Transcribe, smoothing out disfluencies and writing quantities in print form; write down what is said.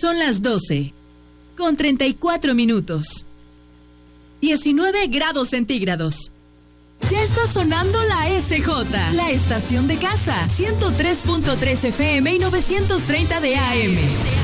Son las 12, con 34 minutos. 19 grados centígrados. Ya está sonando la SJ, la estación de casa, 103.3 FM y 930 de AM.